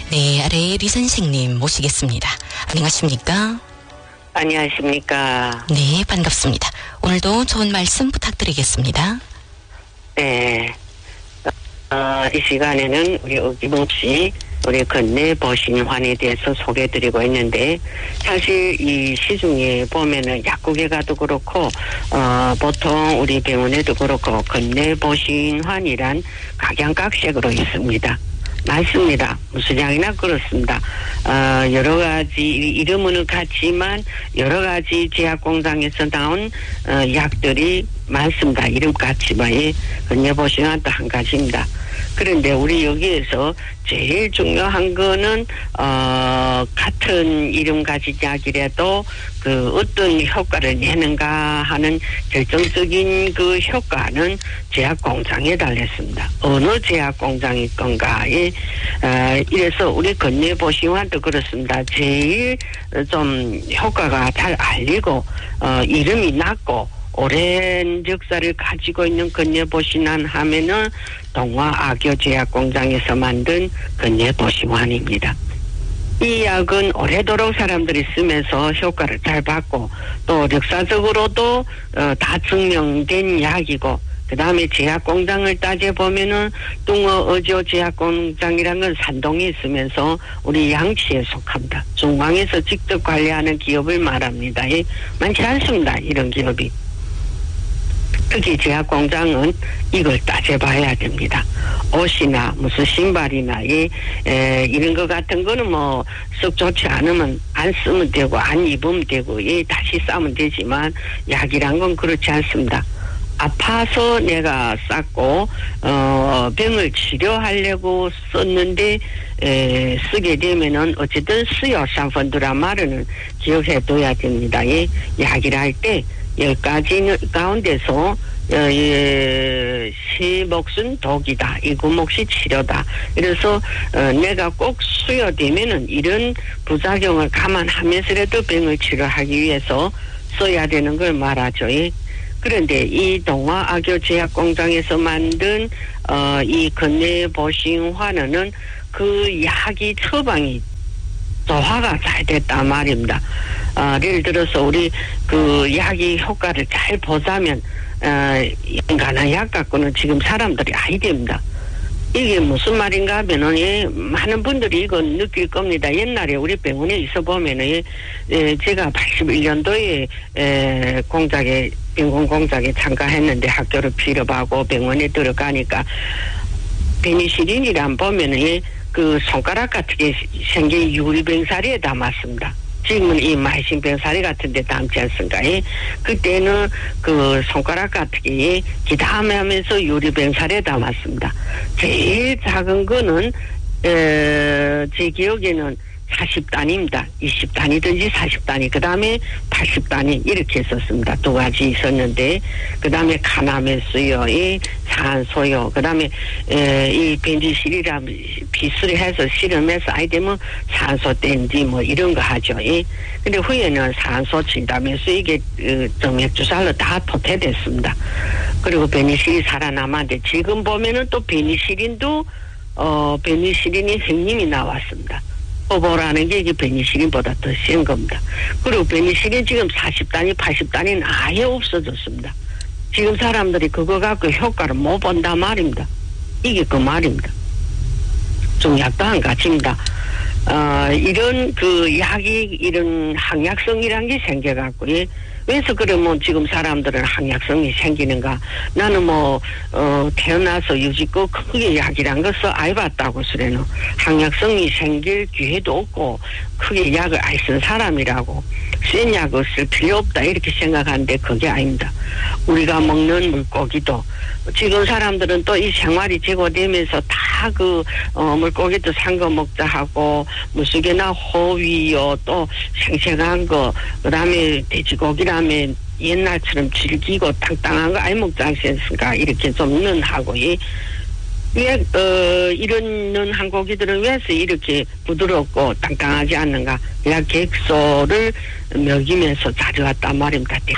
네, 아래 리 선생님 모시겠습니다. 안녕하십니까? 안녕하십니까? 네, 반갑습니다. 오늘도 좋은 말씀 부탁드리겠습니다. 네. 이 시간에는 우리 어김없이 우리 건네 보신환에 대해서 소개해드리고 있는데, 사실 이 시중에 보면은 약국에 가도 그렇고 보통 우리 병원에도 그렇고 건네 보신환이란 각양각색으로 있습니다. 맞습니다. 무슨 약이나 그렇습니다. 여러 가지 이름은 같지만 여러 가지 제약 공장에서 나온 약들이 많습니다. 이름 같지만 건네 보신환도 한 가지입니다. 그런데 우리 여기에서 제일 중요한 거는 같은 이름 가진 약이라도 그 어떤 효과를 내는가 하는 결정적인 그 효과는 제약 공장에 달렸습니다. 어느 제약 공장일 건가에 이래서 우리 건네 보신환도 그렇습니다. 제일 좀 효과가 잘 알리고 이름이 낮고 오랜 역사를 가지고 있는 건네 보신환 하면은 동화 악교 제약 공장에서 만든 건네 보신환입니다. 이 약은 오래도록 사람들이 쓰면서 효과를 잘 받고 또 역사적으로도 다 증명된 약이고, 그 다음에 제약 공장을 따져보면은 뚱어 어조 제약 공장이라는 건 산동에 있으면서 우리 양치에 속합니다. 중앙에서 직접 관리하는 기업을 말합니다. 많지 않습니다. 이런 기업이. 특히 제약 공장은 이걸 따져봐야 됩니다. 옷이나 무슨 신발이나 이런 것 같은 거는 뭐 썩 좋지 않으면 안 쓰면 되고 안 입으면 되고 다시 싸면 되지만 약이란 건 그렇지 않습니다. 아파서 내가 쌌고 병을 치료하려고 썼는데 쓰게 되면은 어쨌든 수요 상품들란 말은 기억해 둬야 됩니다. 약이라 할 때 10가지 가운데서 시 몫은 독이다. 이구 몫이 치료다. 그래서 내가 꼭 수요되면은 이런 부작용을 감안하면서라도 병을 치료하기 위해서 써야 되는 걸 말하죠. 그런데 이 동화 악교 제약 공장에서 만든 이 건네 보신환은 그 약이 처방이 조화가 잘 됐단 말입니다. 예를 들어서 우리 그 약이 효과를 잘 보자면 인간한 약 갖고는 지금 사람들이 아이 됩니다. 이게 무슨 말인가 하면은 많은 분들이 이건 느낄 겁니다. 옛날에 우리 병원에 있어 보면은 제가 81년도에 병원 공작에 참가했는데 학교를 필요하고 병원에 들어가니까 페니실린이란 보면은 그 손가락 같은 게 생긴 유리병사리에 담았습니다. 지금은 이 마이신병사리 같은 데 담지 않습니까? 그때는 그 손가락 같은 게 기담하면서 유리병사리에 담았습니다. 제일 작은 거는 제 기억에는 40단위입니다. 20단위든지 40단위, 그 다음에 80단위 이렇게 했었습니다. 두 가지 있었는데, 그 다음에 카나메 수요, 산소요, 그 다음에 이 벤지실이라 비수를 해서 실험해서 아이 되면 산소 댄지 뭐 이런 거 하죠. 근데 후에는 산소 진담에서 이게 정맥주살로 다 도태됐습니다. 그리고 베니실이 살아남았는데 지금 보면은 또 베니실린도 베니실린이 형님이 나왔습니다. 오보라는 게 이게 베니실린보다 더 센 겁니다. 그리고 베니실린 지금 40단위, 80단위는 아예 없어졌습니다. 지금 사람들이 그거 갖고 효과를 못 본단 말입니다. 이게 그 말입니다. 좀 약도 한 가지입니다. 이런 그 약이 이런 항약성이란 게 생겨갖고, 왜서 그러면 지금 사람들은 항약성이 생기는가? 나는 태어나서 유지껏 크게 약이란 것을 알아봤다고 그래는 항약성이 생길 기회도 없고 크게 약을 안 쓴 사람이라고 센 약을 쓸 필요 없다 이렇게 생각하는데 그게 아닙니다. 우리가 먹는 물고기도 지금 사람들은 또 이 생활이 제고되면서 다 그 물고기도 산 거 먹자 하고 무수개나 호위요 또 생생한 거 그다음에 돼지고기라면 옛날처럼 질기고 땅땅한 거 아예 먹지 않습니까? 이렇게 좀嫩하고 왜 이런嫩한 고기들은 왜서 이렇게 부드럽고 땅땅하지 않는가? 그냥 객소를 먹이면서 자라왔단 말입니다.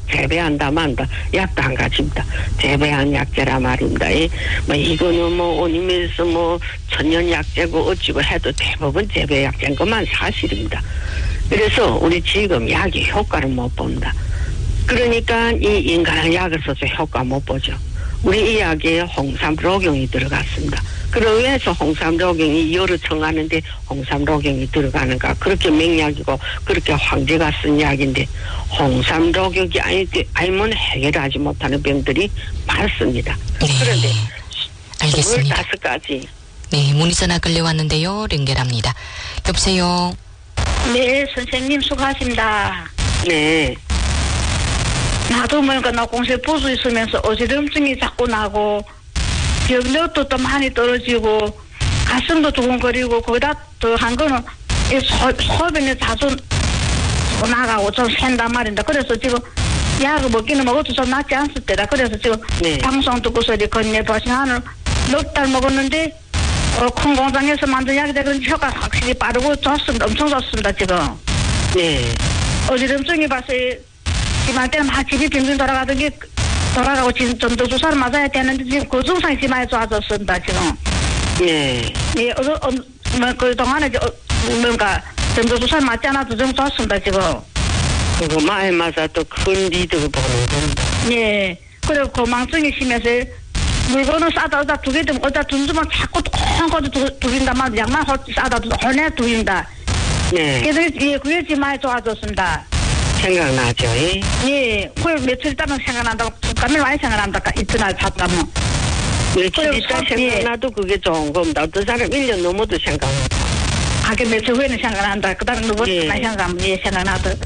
재배한다 만다 약도 한 가지입니다. 재배한 약재라 말입니다. 뭐 이거는 뭐 오님에서 뭐 천연 약재고 어찌고 해도 대부분 재배 약재인 것만 사실입니다. 그래서 우리 지금 약의 효과를 못 봅니다. 그러니까 이 인간은 약을 써서 효과 못 보죠. 우리 이 약에 홍삼로경이 들어갔습니다. 그러기 위해서 홍삼로경이 열을 청하는데 홍삼로경이 들어가는가 그렇게 맹약이고 그렇게 황제가 쓴 약인데 홍삼로경이 아니면 해결하지 못하는 병들이 많습니다. 네. 그런데 알겠습니다. 25가지. 네, 문의 전화 끌려왔는데요. 연결합니다. 여보세요. 네, 선생님 수고하십니다. 네. 나도 뭐니까 나 공세 보수 있으면서 어지럼증이 자꾸 나고 병력도 또 많이 떨어지고 가슴도 두근거리고 거기다 더 한 거는 이 소변이 자주 나가고 좀 샌단 말인데 그래서 지금 약을 먹기는 먹어도 좀 낫지 않을 때다. 그래서 지금 네. 방송 듣고서 이제 건네 버싱하는 넉 달 먹었는데 큰 공장에서 만든 약이 되는 효과 확실히 빠르고 좋습니다. 엄청 좋습니다. 지금. 네. 어지럼증이 봐서 심할 때는 막 집이 빙빙 돌아가던 게 돌아가고 지금 전도 주사를 맞아야 되는데 지금 그 증상이 심하게 좋아졌습니다. 지금. 네. 예, 그 동안에 뭔가 전도 주사를 맞지 않아도 좀 좋습니다. 지금. 그거 많이 맞아도 큰 리드를 보는 겁니다. 예. 그리고 고망증이 심해서 물건을 싸다 어디다 두게 되면 어디다 둔주면 자꾸 콩콩 두긴다 말 양만 싸다 혼내 두긴다. 네. 그래서 예, 그게 지금 많이 좋아졌습니다. 생각나죠? 예, 그 며칠 있다면 생각난다고, 가면 많이 생각난다, 이튿날 잤다면. 며칠 있다 생각나도 그게 좋은 겁니다. 어떤 사람 1년 넘어도 생각나고. 그 며칠 후에는 생각난다. 그 다음에 누구 많이 생각하면, 예, 생각나도.